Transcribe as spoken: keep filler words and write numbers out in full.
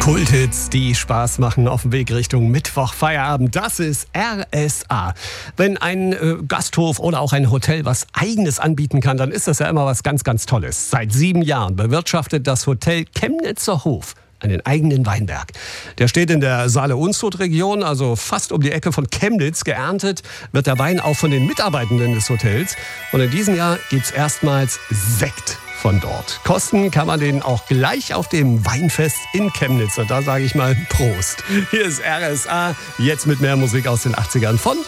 Kulthits, die Spaß machen auf dem Weg Richtung Mittwochfeierabend. Das ist R S A. Wenn ein äh, Gasthof oder auch ein Hotel was Eigenes anbieten kann, dann ist das ja immer was ganz, ganz Tolles. Seit sieben Jahren bewirtschaftet das Hotel Chemnitzer Hof einen eigenen Weinberg. Der steht in der Saale-Unstrut-Region, also fast um die Ecke von Chemnitz. Geerntet wird der Wein auch von den Mitarbeitenden des Hotels. Und in diesem Jahr gibt's erstmals Sekt von dort. Kosten kann man den auch gleich auf dem Weinfest in Chemnitz. Und da sage ich mal Prost. Hier ist R S A, jetzt mit mehr Musik aus den achtzigern von